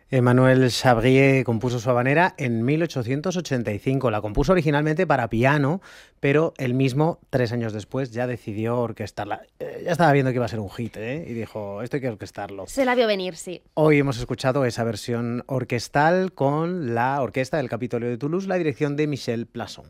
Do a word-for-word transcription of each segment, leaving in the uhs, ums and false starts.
Emmanuel Chabrier compuso su habanera en mil ochocientos ochenta y cinco. La compuso originalmente para piano, pero él mismo, tres años después, ya decidió orquestarla. Eh, ya estaba viendo que iba a ser un hit, ¿eh? Y dijo, esto hay que orquestarlo. Se la vio venir, sí. Hoy hemos escuchado esa versión orquestal con la Orquesta del Capitolio de Toulouse, la dirección de Michel Plasson.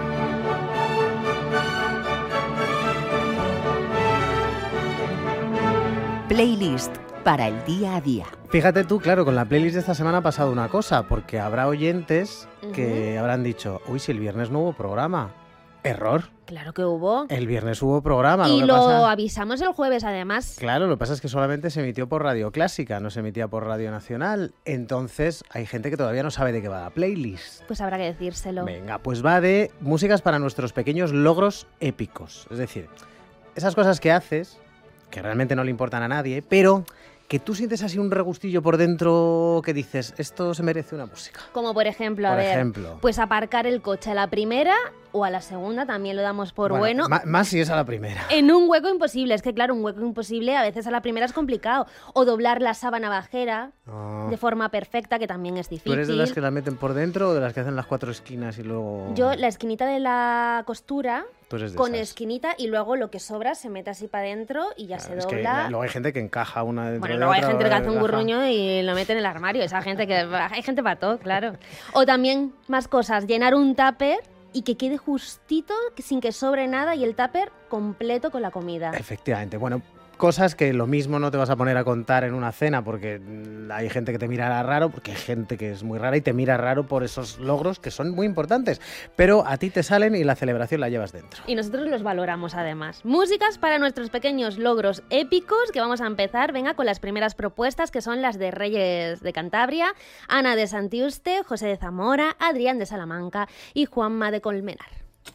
Playlist para el día a día. Fíjate tú, claro, con la playlist de esta semana ha pasado una cosa, porque habrá oyentes que uh-huh. habrán dicho, uy, si el viernes no hubo programa. Error. Claro que hubo. El viernes hubo programa. Y lo, que lo pasa... avisamos el jueves, además. Claro, lo que pasa es que solamente se emitió por Radio Clásica, no se emitía por Radio Nacional. Entonces hay gente que todavía no sabe de qué va la playlist. Pues habrá que decírselo. Venga, pues va de músicas para nuestros pequeños logros épicos. Es decir, esas cosas que haces, que realmente no le importan a nadie, pero que tú sientes así un regustillo por dentro que dices, esto se merece una música. Como por ejemplo, por a ver, ejemplo. pues aparcar el coche a la primera o a la segunda, también lo damos por bueno. bueno. Más si es a la primera. En un hueco imposible, es que claro, un hueco imposible a veces a la primera es complicado. O doblar la sábana bajera oh. de forma perfecta, que también es difícil. ¿Tú eres de las que la meten por dentro o de las que hacen las cuatro esquinas y luego...? Yo, la esquinita de la costura... con esas. Esquinita y luego lo que sobra se mete así para adentro y ya claro, se dobla. Es que luego hay gente que encaja una dentro bueno, de luego otra. Hay gente que hace un gurruño y lo mete en el armario. Esa gente que hay gente para todo, claro. O también más cosas, llenar un tupper y que quede justito, sin que sobre nada y el tupper completo con la comida. Efectivamente. Bueno, cosas que lo mismo no te vas a poner a contar en una cena porque hay gente que te mirará raro, porque hay gente que es muy rara y te mira raro por esos logros que son muy importantes, pero a ti te salen y la celebración la llevas dentro. Y nosotros los valoramos además. Músicas para nuestros pequeños logros épicos, que vamos a empezar, venga, con las primeras propuestas, que son las de Reyes de Cantabria, Ana de Santiuste, José de Zamora, Adrián de Salamanca y Juanma de Colmenar.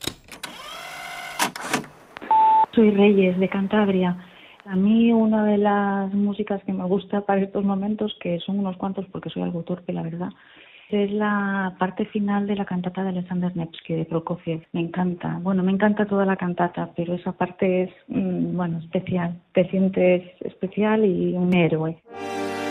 Soy Reyes de Cantabria. A mí una de las músicas que me gusta para estos momentos, que son unos cuantos porque soy algo torpe, la verdad, es la parte final de la cantata de Alexander Nevsky, de Prokofiev. Me encanta. Bueno, me encanta toda la cantata, pero esa parte es, mmm, bueno, especial. Te sientes especial y un héroe.